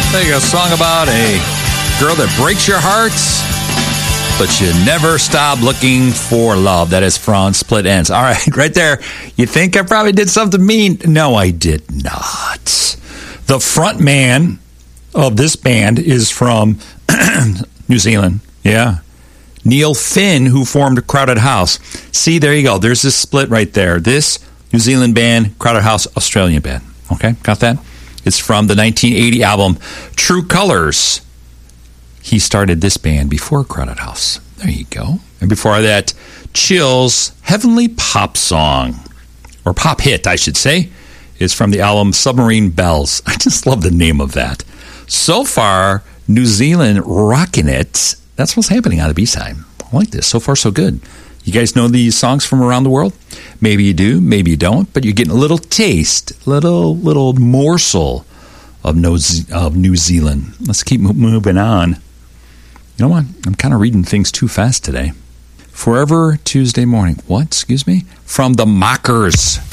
There you go, a song about a girl that breaks your heart, but you never stop looking for love. That is from Split Enz. All right, right there. You think I probably did something mean? No, I did not. The front man of this band is from New Zealand. Yeah. Neil Finn, who formed Crowded House. See, there you go. There's this split right there. This New Zealand band, Crowded House, Australian band. Okay, got that? It's from the 1980 album True Colors. He started this band before Crowded House. There you go. And before that, Chill's Heavenly Pop Song, or pop hit, I should say, is from the album Submarine Bells. I just love the name of that. So far, New Zealand rocking it. That's what's happening on the B-side. I like this. So far, so good. You guys know these songs from around the world? Maybe you do, maybe you don't, but you're getting a little taste, little morsel of New Zealand. Let's keep moving on. You know what? I'm kind of reading things too fast today. Forever Tuesday Morning. What? Excuse me? From the Mockers.